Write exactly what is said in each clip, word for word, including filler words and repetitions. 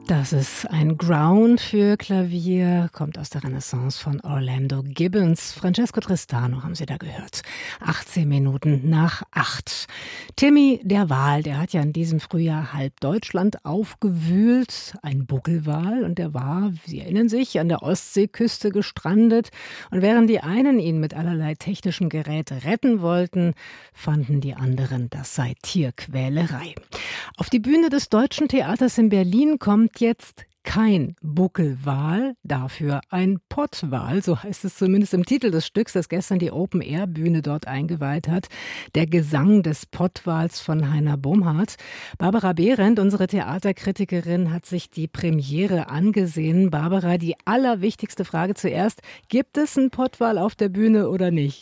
Das ist ein Ground für Klavier, kommt aus der Renaissance von Orlando Gibbons. Francesco Tristano haben Sie da gehört. achtzehn Minuten nach acht. Timmy, der Wal, der hat ja in diesem Frühjahr halb Deutschland aufgewühlt. Ein Buckelwal, und der war, Sie erinnern sich, an der Ostseeküste gestrandet. Und während die einen ihn mit allerlei technischem Gerät retten wollten, fanden die anderen, das sei Tierquälerei. Auf die Bühne des Deutschen Theaters in Berlin kommt jetzt kein Buckelwal, dafür ein Pottwal, so heißt es zumindest im Titel des Stücks, das gestern die Open-Air-Bühne dort eingeweiht hat. Der Gesang des Pottwals von Heiner Bomhard. Barbara Behrendt, unsere Theaterkritikerin, hat sich die Premiere angesehen. Barbara, die allerwichtigste Frage zuerst: Gibt es einen Pottwal auf der Bühne oder nicht?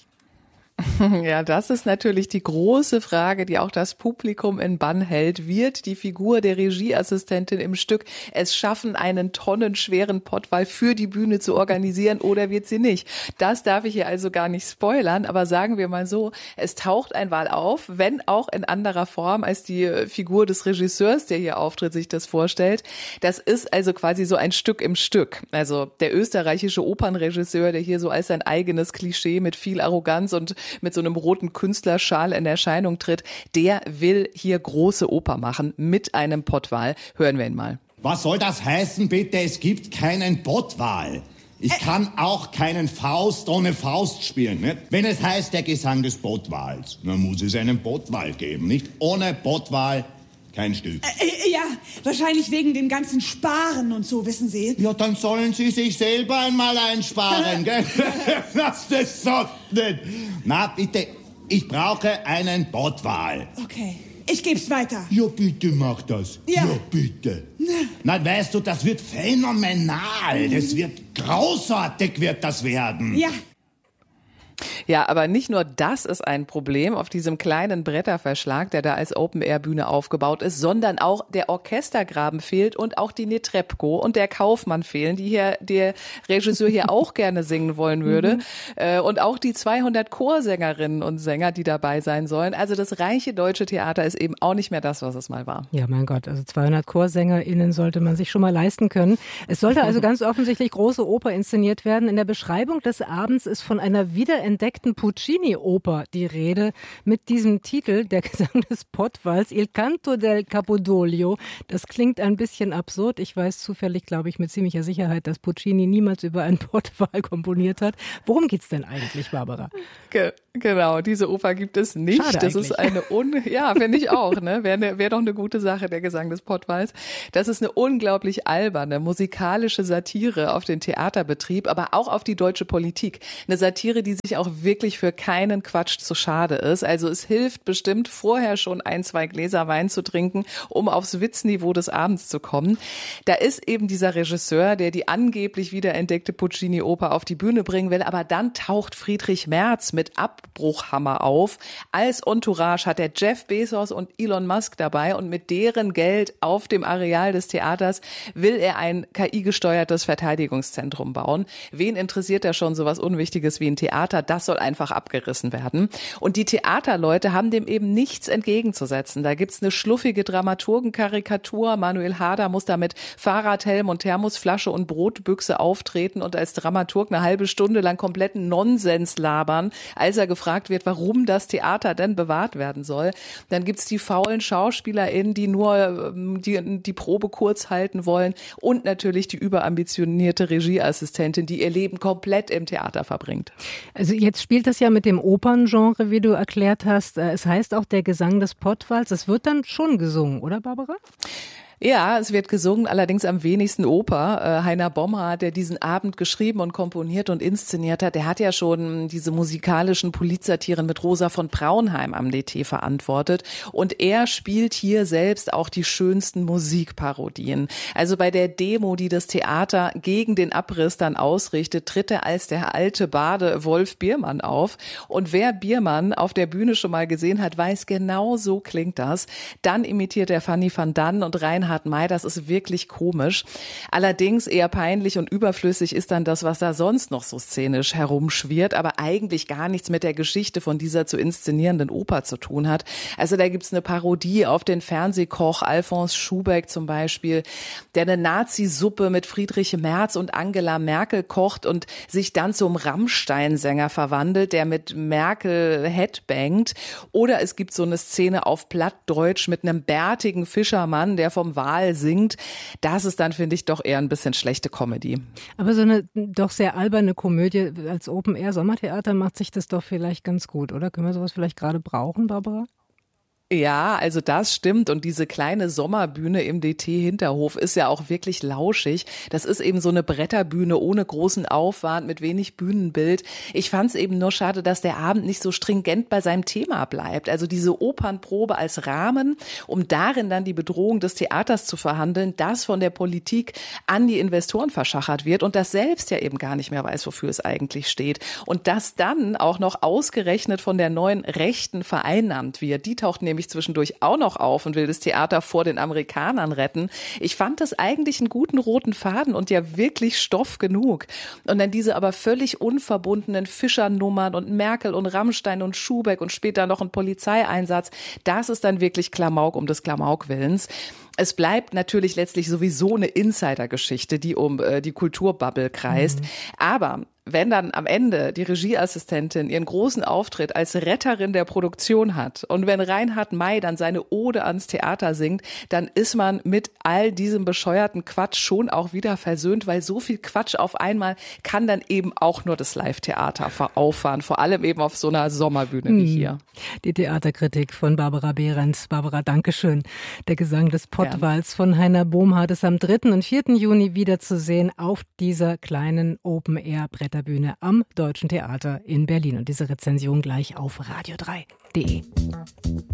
Ja, das ist natürlich die große Frage, die auch das Publikum in Bann hält. Wird die Figur der Regieassistentin im Stück es schaffen, einen tonnenschweren Pottwal für die Bühne zu organisieren, oder wird sie nicht? Das darf ich hier also gar nicht spoilern, aber sagen wir mal so, es taucht ein Wal auf, wenn auch in anderer Form, als die Figur des Regisseurs, der hier auftritt, sich das vorstellt. Das ist also quasi so ein Stück im Stück. Also der österreichische Opernregisseur, der hier so als sein eigenes Klischee mit viel Arroganz und mit so einem roten Künstlerschal in Erscheinung tritt, der will hier große Oper machen mit einem Pottwal. Hören wir ihn mal. Was soll das heißen, bitte? Es gibt keinen Pottwal. Ich kann auch keinen Faust ohne Faust spielen, nicht? Wenn es heißt, der Gesang des Pottwals, dann muss es einen Pottwal geben, nicht? Ohne Pottwal kein Stück. Äh, ja, wahrscheinlich wegen dem ganzen Sparen und so, wissen Sie. Ja, dann sollen Sie sich selber einmal einsparen, gell? Das ist doch nicht. Na, bitte, ich brauche einen Pottwal. Okay, ich geb's weiter. Ja, bitte mach das. Ja, ja bitte. Na, weißt du, das wird phänomenal. Das wird großartig, wird das werden. Ja. Ja, aber nicht nur das ist ein Problem auf diesem kleinen Bretterverschlag, der da als Open-Air-Bühne aufgebaut ist, sondern auch der Orchestergraben fehlt und auch die Netrebko und der Kaufmann fehlen, die hier der Regisseur hier auch gerne singen wollen würde. Mhm. Und auch die zweihundert Chorsängerinnen und Sänger, die dabei sein sollen. Also das reiche deutsche Theater ist eben auch nicht mehr das, was es mal war. Ja, mein Gott, also zweihundert ChorsängerInnen sollte man sich schon mal leisten können. Es sollte also ganz offensichtlich große Oper inszeniert werden. In der Beschreibung des Abends ist von einer wiederentdeckten Puccini-Oper die Rede mit diesem Titel, der Gesang des Pottwals, Il Canto del Capodolio. Das klingt ein bisschen absurd. Ich weiß zufällig, glaube ich, mit ziemlicher Sicherheit, dass Puccini niemals über einen Pottwal komponiert hat. Worum geht's denn eigentlich, Barbara? Ge- genau, diese Oper gibt es nicht. Schade das eigentlich. ist eine un- ja, finde ich auch, ne? Wäre ne, wär doch eine gute Sache, der Gesang des Pottwals. Das ist eine unglaublich alberne, musikalische Satire auf den Theaterbetrieb, aber auch auf die deutsche Politik. Eine Satire, die sich auch wirklich für keinen Quatsch zu schade ist. Also es hilft bestimmt, vorher schon ein, zwei Gläser Wein zu trinken, um aufs Witzniveau des Abends zu kommen. Da ist eben dieser Regisseur, der die angeblich wiederentdeckte Puccini-Oper auf die Bühne bringen will, aber dann taucht Friedrich Merz mit Abbruchhammer auf. Als Entourage hat er Jeff Bezos und Elon Musk dabei und mit deren Geld auf dem Areal des Theaters will er ein K I-gesteuertes Verteidigungszentrum bauen. Wen interessiert da schon sowas Unwichtiges wie ein Theater? Das soll einfach abgerissen werden. Und die Theaterleute haben dem eben nichts entgegenzusetzen. Da gibt's eine schluffige Dramaturgenkarikatur. Manuel Harder muss da mit Fahrradhelm und Thermosflasche und Brotbüchse auftreten und als Dramaturg eine halbe Stunde lang kompletten Nonsens labern, als er gefragt wird, warum das Theater denn bewahrt werden soll. Dann gibt's die faulen SchauspielerInnen, die nur die, die Probe kurz halten wollen, und natürlich die überambitionierte Regieassistentin, die ihr Leben komplett im Theater verbringt. Also jetzt spielt das ja mit dem Operngenre, wie du erklärt hast. Es heißt auch der Gesang des Pottwals. Es wird dann schon gesungen, oder Barbara? Ja, es wird gesungen, allerdings am wenigsten Oper. Äh, Heiner Bomhard, der diesen Abend geschrieben und komponiert und inszeniert hat, der hat ja schon diese musikalischen Polizsatiren mit Rosa von Braunheim am D T verantwortet. Und er spielt hier selbst auch die schönsten Musikparodien. Also bei der Demo, die das Theater gegen den Abriss dann ausrichtet, tritt er als der alte Bade Wolf Biermann auf. Und wer Biermann auf der Bühne schon mal gesehen hat, weiß, genau so klingt das. Dann imitiert er Fanny van Dan und Reinhard Reinhard May, das ist wirklich komisch. Allerdings eher peinlich und überflüssig ist dann das, was da sonst noch so szenisch herumschwirrt, aber eigentlich gar nichts mit der Geschichte von dieser zu inszenierenden Oper zu tun hat. Also da gibt's eine Parodie auf den Fernsehkoch Alfons Schubeck zum Beispiel, der eine Nazi-Suppe mit Friedrich Merz und Angela Merkel kocht und sich dann zum Rammstein-Sänger verwandelt, der mit Merkel headbangt. Oder es gibt so eine Szene auf Plattdeutsch mit einem bärtigen Fischermann, der vom Wal singt. Das ist dann, finde ich, doch eher ein bisschen schlechte Comedy. Aber so eine doch sehr alberne Komödie als Open-Air-Sommertheater macht sich das doch vielleicht ganz gut, oder? Können wir sowas vielleicht gerade brauchen, Barbara? Ja, also das stimmt und diese kleine Sommerbühne im D T-Hinterhof ist ja auch wirklich lauschig. Das ist eben so eine Bretterbühne ohne großen Aufwand, mit wenig Bühnenbild. Ich fand es eben nur schade, dass der Abend nicht so stringent bei seinem Thema bleibt. Also diese Opernprobe als Rahmen, um darin dann die Bedrohung des Theaters zu verhandeln, das von der Politik an die Investoren verschachert wird und das selbst ja eben gar nicht mehr weiß, wofür es eigentlich steht. Und das dann auch noch ausgerechnet von der neuen Rechten vereinnahmt wird. Die taucht nämlich zwischendurch auch noch auf und will das Theater vor den Amerikanern retten. Ich fand das eigentlich einen guten roten Faden und ja wirklich Stoff genug. Und dann diese aber völlig unverbundenen Fischernummern und Merkel und Rammstein und Schubeck und später noch ein Polizeieinsatz, das ist dann wirklich Klamauk um des Klamauk-Willens. Es bleibt natürlich letztlich sowieso eine Insidergeschichte, die um äh, die Kulturbubble kreist. Mhm. Aber wenn dann am Ende die Regieassistentin ihren großen Auftritt als Retterin der Produktion hat und wenn Reinhard May dann seine Ode ans Theater singt, dann ist man mit all diesem bescheuerten Quatsch schon auch wieder versöhnt, weil so viel Quatsch auf einmal kann dann eben auch nur das Live-Theater auffahren, vor allem eben auf so einer Sommerbühne wie hier. Die Theaterkritik von Barbara Behrens. Barbara, Dankeschön. Der Gesang des Pottwals ja. von Heiner Bohmhardt ist am dritten und vierten Juni wiederzusehen auf dieser kleinen Open-Air-Bretter Bühne am Deutschen Theater in Berlin. Und diese Rezension gleich auf radio drei punkt de.